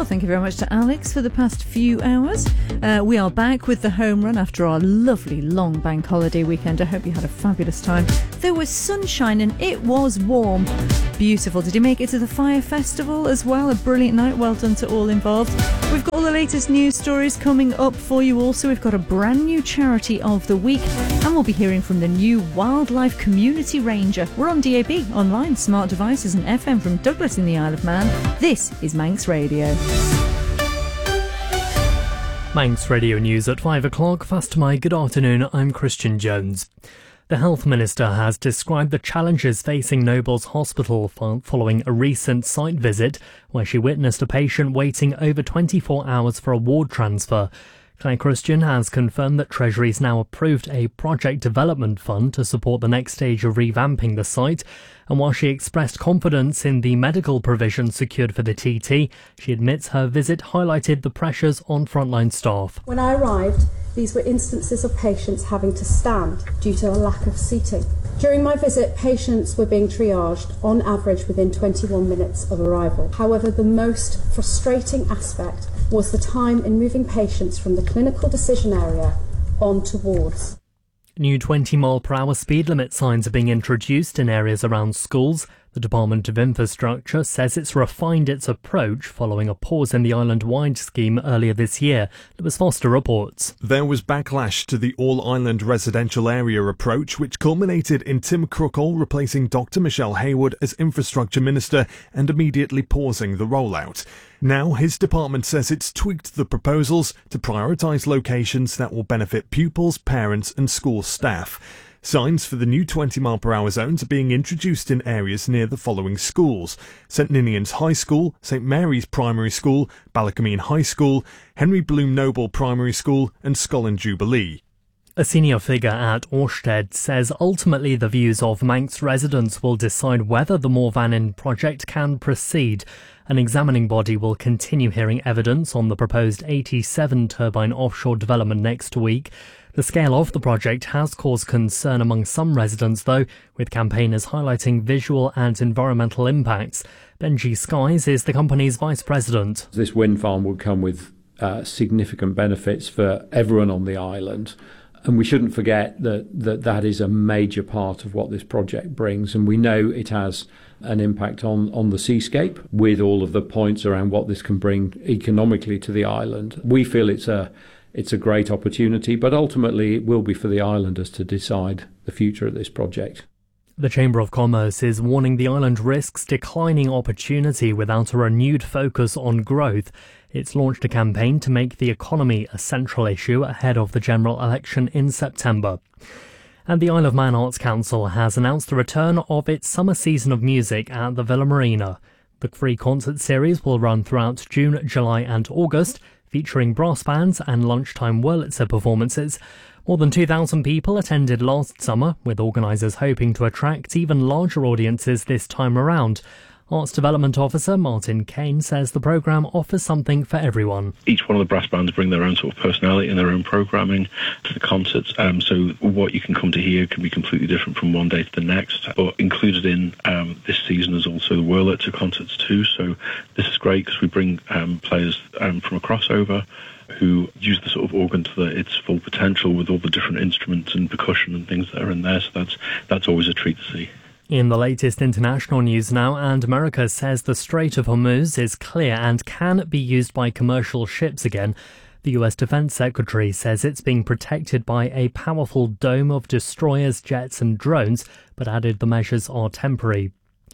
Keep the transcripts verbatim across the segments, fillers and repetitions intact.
Well, thank you very much to Alex for the past few hours. Uh, we are back with the home run after our lovely long bank holiday weekend. I hope you had a fabulous time. There was sunshine and it was warm. Beautiful. Did you make it to the Fire Festival as well? A brilliant night. Well done to all involved. We've got all the latest news stories coming up for you also. We've got a brand new charity of the week and we'll be hearing from the new Wildlife Community Ranger. We're on D A B, online, smart devices and F M from Douglas in the Isle of Man. This is Manx Radio. Manx Radio News at five o'clock. Fast to my good afternoon, I'm Christian Jones. The Health Minister has described the challenges facing Nobles Hospital following a recent site visit where she witnessed a patient waiting over twenty-four hours for a ward transfer. Claire Christian has confirmed that Treasury's now approved a project development fund to support the next stage of revamping the site. And while she expressed confidence in the medical provision secured for the T T, she admits her visit highlighted the pressures on frontline staff. When I arrived, these were instances of patients having to stand due to a lack of seating. During my visit, patients were being triaged on average within twenty-one minutes of arrival. However, the most frustrating aspect was the time in moving patients from the clinical decision area onto wards. New twenty mile per hour speed limit signs are being introduced in areas around schools. The Department of Infrastructure says it's refined its approach following a pause in the island-wide scheme earlier this year. Lewis Foster reports. There was backlash to the all-island residential area approach, which culminated in Tim Crookall replacing Doctor Michelle Haywood as Infrastructure Minister and immediately pausing the rollout. Now his department says it's tweaked the proposals to prioritise locations that will benefit pupils, parents and school staff. Signs for the new twenty mile per hour zones are being introduced in areas near the following schools: St Ninian's High School, St Mary's Primary School, Ballacameen High School, Henry Bloom Noble Primary School and Scollin Jubilee. A senior figure at Orsted says ultimately the views of Manx residents will decide whether the Morvannin project can proceed. An examining body will continue hearing evidence on the proposed eighty-seven turbine offshore development next week. The scale of the project has caused concern among some residents, though, with campaigners highlighting visual and environmental impacts. Benji Skies is the company's vice president. This wind farm will come with uh, significant benefits for everyone on the island. And we shouldn't forget that, that that is a major part of what this project brings. And we know it has an impact on, on the seascape with all of the points around what this can bring economically to the island. We feel it's a It's a great opportunity, but ultimately it will be for the islanders to decide the future of this project. The Chamber of Commerce is warning the island risks declining opportunity without a renewed focus on growth. It's launched a campaign to make the economy a central issue ahead of the general election in September. And the Isle of Man Arts Council has announced the return of its summer season of music at the Villa Marina. The free concert series will run throughout June, July and August, featuring brass bands and lunchtime Wurlitzer performances. More than two thousand people attended last summer, with organisers hoping to attract even larger audiences this time around. Arts Development Officer Martin Kane says the programme offers something for everyone. Each one of the brass bands bring their own sort of personality and their own programming to the concerts, um, so what you can come to hear can be completely different from one day to the next. But included in um, this season is also the Wurlitzer concerts too, so this is great because we bring um, players um, from a crossover who use the sort of organ to the, its full potential with all the different instruments and percussion and things that are in there, so that's that's always a treat to see. In the latest international news now, and America says the Strait of Hormuz is clear and can be used by commercial ships again. The U S Defense Secretary says it's being protected by a powerful dome of destroyers, jets and drones, but added the measures are temporary.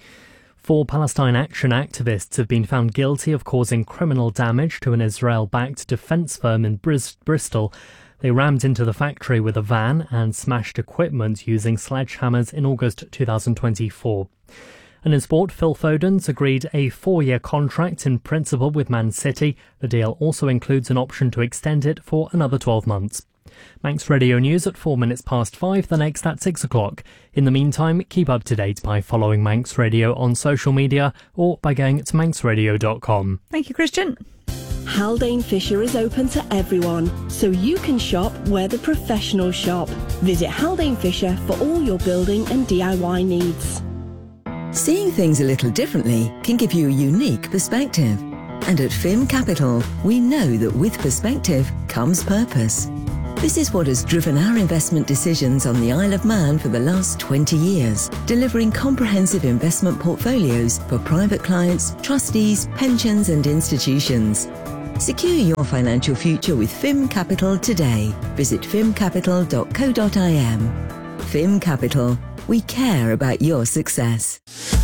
Four Palestine Action activists have been found guilty of causing criminal damage to an Israel-backed defence firm in Bris- Bristol. They rammed into the factory with a van and smashed equipment using sledgehammers in August twenty twenty-four. And in sport, Phil Foden's agreed a four-year contract in principle with Man City. The deal also includes an option to extend it for another twelve months. Manx Radio News at four minutes past five, the next at six o'clock. In the meantime, keep up to date by following Manx Radio on social media or by going to manx radio dot com. Thank you, Christian. Haldane Fisher is open to everyone, so you can shop where the professionals shop. Visit Haldane Fisher for all your building and D I Y needs. Seeing things a little differently can give you a unique perspective. And at F I M Capital, we know that with perspective comes purpose. This is what has driven our investment decisions on the Isle of Man for the last twenty years, delivering comprehensive investment portfolios for private clients, trustees, pensions and institutions. Secure your financial future with F I M Capital today. Visit fim capital dot co dot I m. F I M Capital, we care about your success.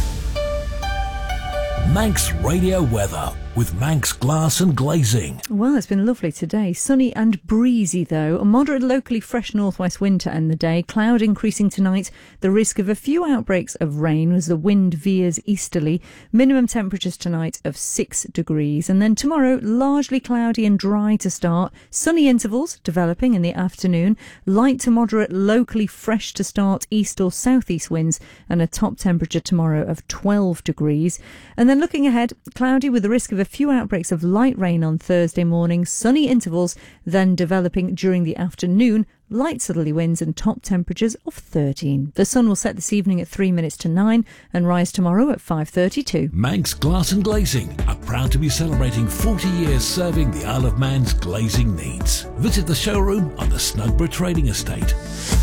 Manx Radio Weather with Manx Glass and Glazing. Well, it's been lovely today. Sunny and breezy, though. A moderate, locally fresh northwest wind to end the day. Cloud increasing tonight. The risk of a few outbreaks of rain as the wind veers easterly. Minimum temperatures tonight of six degrees. And then tomorrow, largely cloudy and dry to start. Sunny intervals developing in the afternoon. Light to moderate, locally fresh to start east or southeast winds. And a top temperature tomorrow of twelve degrees. And then looking ahead, cloudy with the risk of a few outbreaks of light rain on Thursday morning, sunny intervals then developing during the afternoon, light southerly winds and top temperatures of thirteen. The sun will set this evening at three minutes to nine and rise tomorrow at five thirty-two. Manx Glass and Glazing are proud to be celebrating forty years serving the Isle of Man's glazing needs. Visit the showroom on the Snugborough Trading Estate.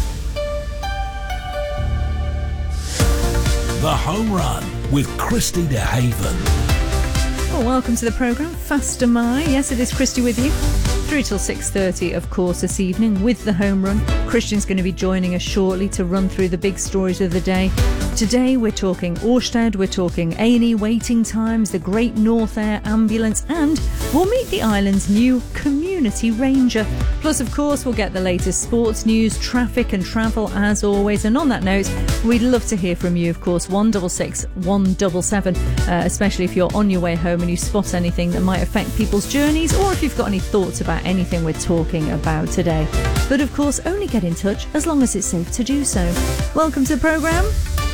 The Home Run with Christy DeHaven. Well, welcome to the programme, Faster My. Yes, it is Christy with you. Through till six thirty, of course, this evening with the Home Run. Christian's going to be joining us shortly to run through the big stories of the day. Today we're talking Orsted, we're talking A and E waiting times, the Great North Air ambulance, and we'll meet the island's new community ranger. Plus, of course, we'll get the latest sports news, traffic and travel as always. And on that note, we'd love to hear from you, of course, one six six, one seven seven, uh, especially if you're on your way home and you spot anything that might affect people's journeys, or if you've got any thoughts about anything we're talking about today. But of course, only get in touch as long as it's safe to do so. Welcome to the programme.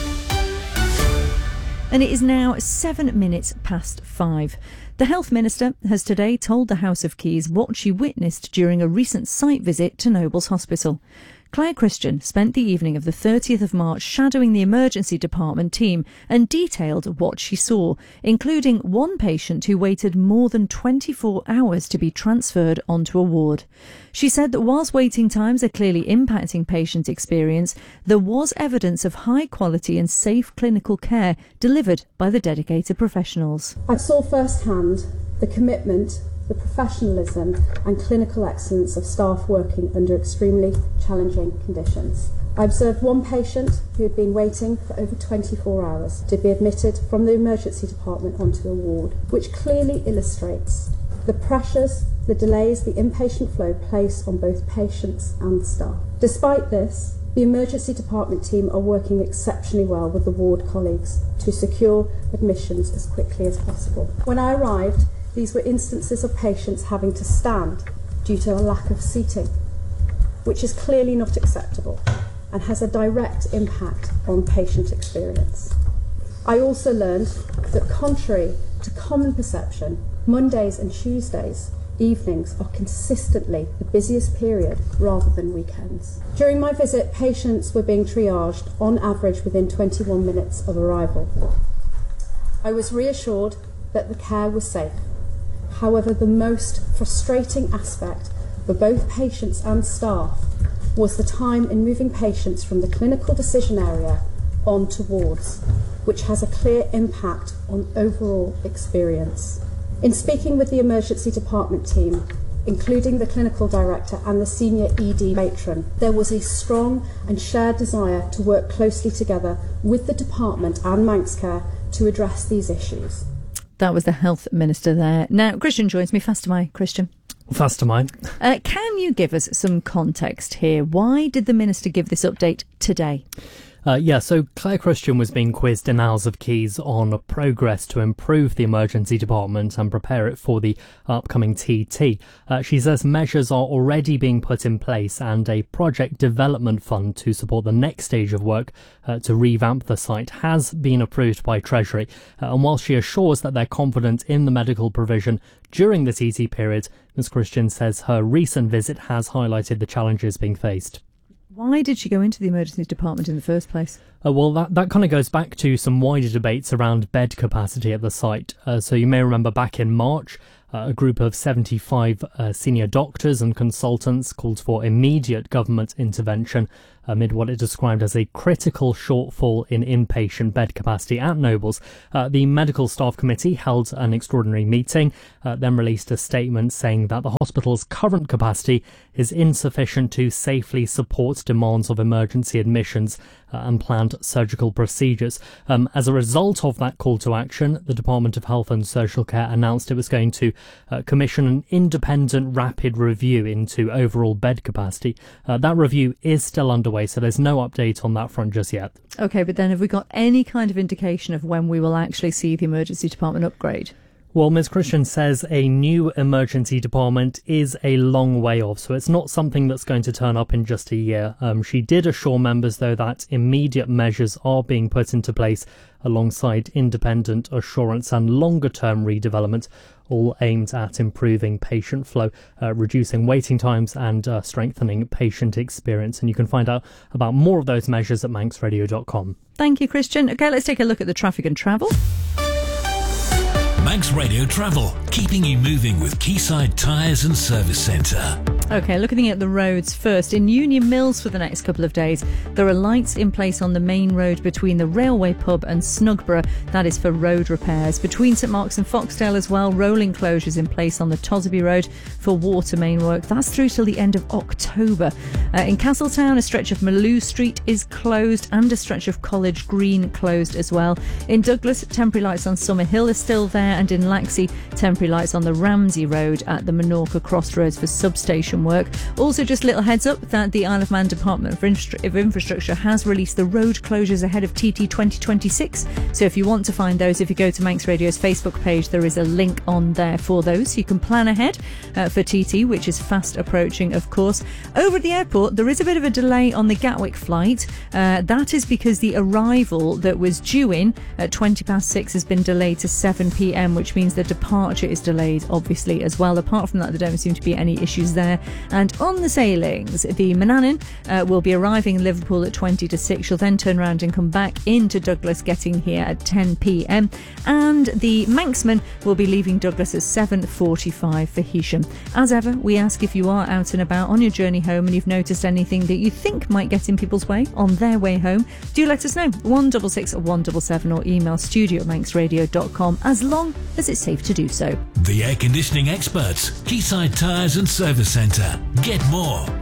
And it is now seven minutes past five. The Health Minister has today told the House of Keys what she witnessed during a recent site visit to Nobles Hospital. Claire Christian spent the evening of the thirtieth of March shadowing the emergency department team and detailed what she saw, including one patient who waited more than twenty-four hours to be transferred onto a ward. She said that whilst waiting times are clearly impacting patient experience, there was evidence of high quality and safe clinical care delivered by the dedicated professionals. I saw firsthand the commitment, the professionalism and clinical excellence of staff working under extremely challenging conditions. I observed one patient who had been waiting for over twenty-four hours to be admitted from the emergency department onto a ward, which clearly illustrates the pressures, the delays the inpatient flow place on both patients and staff. Despite this, the emergency department team are working exceptionally well with the ward colleagues to secure admissions as quickly as possible. When I arrived, these were instances of patients having to stand due to a lack of seating, which is clearly not acceptable and has a direct impact on patient experience. I also learned that contrary to common perception, Mondays and Tuesdays evenings are consistently the busiest period rather than weekends. During my visit, patients were being triaged on average within twenty-one minutes of arrival. I was reassured that the care was safe. However, the most frustrating aspect for both patients and staff was the time in moving patients from the clinical decision area onto wards, which has a clear impact on overall experience. In speaking with the emergency department team, including the clinical director and the senior E D matron, there was a strong and shared desire to work closely together with the department and Manxcare to address these issues. That was the Health Minister there. Now, Christian joins me. Faster my Christian. Faster mine. Uh, can you give us some context here? Why did the Minister give this update today? Uh, yeah, so Claire Christian was being quizzed in Isles of Keys on progress to improve the emergency department and prepare it for the upcoming T T. Uh, she says measures are already being put in place and a project development fund to support the next stage of work uh, to revamp the site has been approved by Treasury. Uh, and while she assures that they're confident in the medical provision during the T T period, Miz Christian says her recent visit has highlighted the challenges being faced. Why did she go into the emergency department in the first place? Uh, well, that, that kind of goes back to some wider debates around bed capacity at the site. Uh, so you may remember back in March, uh, a group of seventy-five uh, senior doctors and consultants called for immediate government intervention amid what it described as a critical shortfall in inpatient bed capacity at Nobles. Uh, the Medical Staff Committee held an extraordinary meeting, uh, then released a statement saying that the hospital's current capacity is insufficient to safely support demands of emergency admissions uh, and planned surgical procedures. Um, as a result of that call to action, the Department of Health and Social Care announced it was going to uh, commission an independent rapid review into overall bed capacity. Uh, that review is still underway, so there's no update on that front just yet. OK, but then have we got any kind of indication of when we will actually see the emergency department upgrade? Well, Miz Christian says a new emergency department is a long way off, so it's not something that's going to turn up in just a year. Um, she did assure members, though, that immediate measures are being put into place alongside independent assurance and longer-term redevelopment, all aimed at improving patient flow, uh, reducing waiting times and uh, strengthening patient experience. And you can find out about more of those measures at manx radio dot com. Thank you, Christian. OK, let's take a look at the traffic and travel. Manx Radio Travel, keeping you moving with Quayside Tyres and Service Centre. OK, looking at the roads first. In Union Mills for the next couple of days, there are lights in place on the main road between the Railway Pub and Snugborough. That is for road repairs. Between St Mark's and Foxdale as well, rolling closures in place on the Tosby Road for water main work. That's through till the end of October. Uh, in Castletown, a stretch of Maloo Street is closed and a stretch of College Green closed as well. In Douglas, temporary lights on Summer Hill are still there, and in Laxey, temporary lights on the Ramsey Road at the Menorca Crossroads for substation work. Also, just a little heads up that the Isle of Man Department of, Infra- of Infrastructure has released the road closures ahead of T T twenty twenty-six. So if you want to find those, if you go to Manx Radio's Facebook page, there is a link on there for those. You can plan ahead uh, for T T, which is fast approaching, of course. Over at the airport, there is a bit of a delay on the Gatwick flight. Uh, that is because the arrival that was due in at twenty past six has been delayed to seven p.m, which means the departure is delayed, obviously, as well. Apart from that, there don't seem to be any issues there. And on the sailings, the Manannan uh, will be arriving in Liverpool at twenty to six. She'll then turn around and come back into Douglas, getting here at ten p.m. And the Manxman will be leaving Douglas at seven forty-five for Heysham. As ever, we ask if you are out and about on your journey home and you've noticed anything that you think might get in people's way on their way home, do let us know. one six six one seven seven or email studio at manx radio dot com, as long as it's safe to do so. The air conditioning experts, Quayside Tyres and Service Centre. Get more